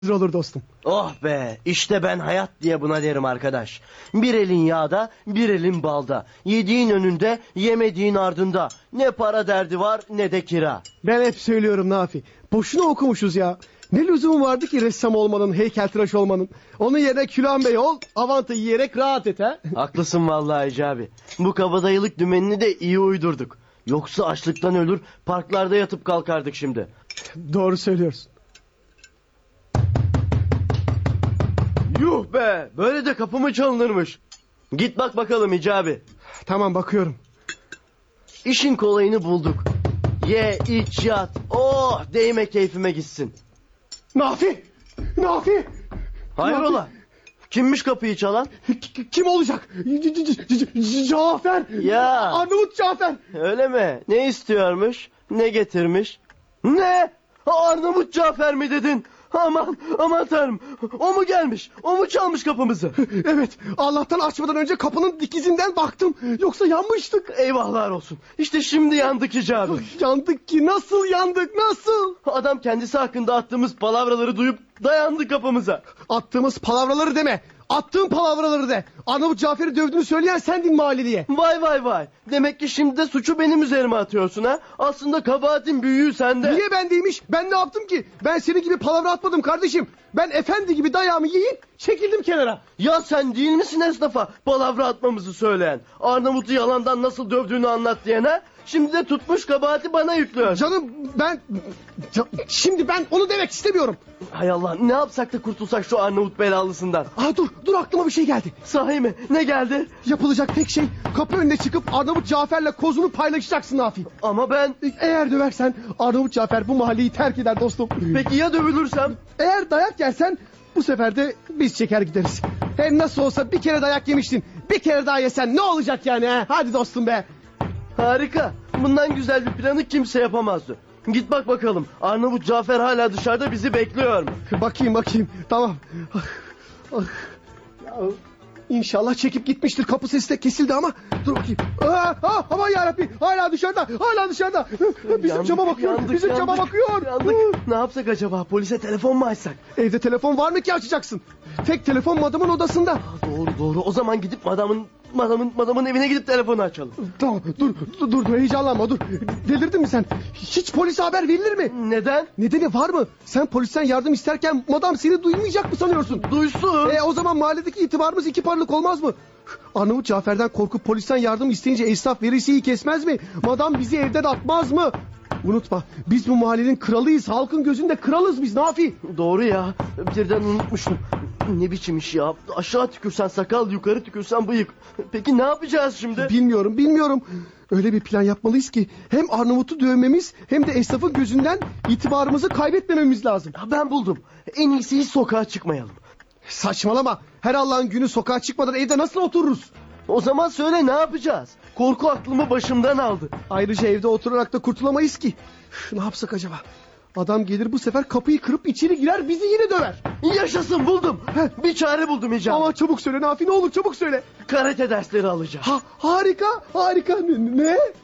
olur dostum. Oh be, işte ben hayat diye buna derim arkadaş. Bir elin yağda, bir elin balda. Yediğin önünde, yemediğin ardında. Ne para derdi var ne de kira. Ben hep söylüyorum Nafi. Boşuna okumuşuz ya. Ne lüzumu vardı ki ressam olmanın, heykeltıraş olmanın. Onun yerine Külhan Bey ol, avantı yiyerek rahat et ha. Haklısın vallahi Hacı abi. Bu kabadayılık dümenini de iyi uydurduk. Yoksa açlıktan ölür, parklarda yatıp kalkardık şimdi. Doğru söylüyorsun. Yuh be, böyle de kapı mı çalınırmış? Git bak bakalım Hicabi. Tamam, bakıyorum. İşin kolayını bulduk. Ye, iç, yat. Oh, değme keyfime gitsin. Nafi! Nafi! Hayrola? Kimmiş kapıyı çalan? Kim olacak? Cafer! Ya. Arnavut Cafer! Öyle mi? Ne istiyormuş? Ne getirmiş? Ne? Arnavut Cafer mi dedin? Aman, aman tanrım. O mu gelmiş? O mu çalmış kapımızı? Evet, Allah'tan açmadan önce kapının dikizinden baktım. Yoksa yanmıştık. Eyvahlar olsun. İşte şimdi yandık Hicabi. Yandık ki, nasıl yandık, nasıl? Adam kendisi hakkında attığımız palavraları duyup dayandı kapımıza. Attığımız palavraları deme. Attığın palavraları de. Arnavut Cafer'i dövdüğünü söyleyen sendin mahalleliye. Vay vay vay. Demek ki şimdi de suçu benim üzerime atıyorsun ha? Aslında kabahatin büyüğü sende. Niye bendeymiş? Ben ne yaptım ki? Ben senin gibi palavra atmadım kardeşim. Ben efendi gibi dayağımı yiyip çekildim kenara. Ya sen değil misin esnafa palavra atmamızı söyleyen? Arnavut'u yalandan nasıl dövdüğünü anlat diyen ha? Şimdi de tutmuş kabahati bana yüklüyor. Canım şimdi ben onu demek istemiyorum. Hay Allah, ne yapsak da kurtulsak şu Arnavut belalısından. Dur aklıma bir şey geldi. Sahi mi? Ne geldi? Yapılacak tek şey kapı önüne çıkıp Arnavut Cafer'le kozunu paylaşacaksın Nafi. Ama ben... Eğer döversen Arnavut Cafer bu mahalleyi terk eder dostum. Peki ya dövülürsem? Eğer dayak yersen bu sefer de biz çeker gideriz. Hem nasıl olsa bir kere dayak yemiştin. Bir kere daha yesen ne olacak yani he? Hadi dostum be. Harika. Bundan güzel bir planı kimse yapamazdı. Git bak bakalım. Arnavut Cafer hala dışarıda bizi bekliyor mu? Bakayım. Tamam. Ya, İnşallah çekip gitmiştir. Kapı sesi de kesildi ama. Dur bakayım. Aman yarabbim. Hala dışarıda. Bizim cama bakıyor. Cama bakıyor. Yandık. Ne yapsak acaba? Polise telefon mu açsak? Evde telefon var mı ki açacaksın? Tek telefon madamın odasında. Doğru. O zaman gidip madamın evine gidip telefonu açalım. Tamam dur heyecanlanma dur. Delirdin mi sen? Hiç polise haber verilir mi? Neden? Nedeni var mı? Sen polisten yardım isterken madam seni duymayacak mı sanıyorsun? Duysun. O zaman mahalledeki itibarımız iki paralık olmaz mı? Arnavut Cafer'den korkup polisten yardım isteyince esnaf verisiyi kesmez mi? Madam bizi evden atmaz mı? Unutma, biz bu mahallenin kralıyız. Halkın gözünde kralız biz Nafi. Doğru ya. Birden unutmuştum. Ne biçim iş ya? Aşağı tükürsen sakal, yukarı tükürsen bıyık. Peki ne yapacağız şimdi? Bilmiyorum. Öyle bir plan yapmalıyız ki hem Arnavut'u dövmemiz hem de esnafın gözünden itibarımızı kaybetmememiz lazım. Ben buldum. En iyisi hiç sokağa çıkmayalım. Saçmalama. Her Allah'ın günü sokağa çıkmadan evde nasıl otururuz? O zaman söyle, ne yapacağız? Korku aklımı başımdan aldı. Ayrıca evde oturarak da kurtulamayız ki. Ne yapsak acaba? Adam gelir bu sefer kapıyı kırıp içeri girer bizi yine döver. Yaşasın, buldum. Bir çare buldum Hicabi. Ama çabuk söyle Nafi, ne olur çabuk söyle. Karate dersleri alacağım. Harika. Ne?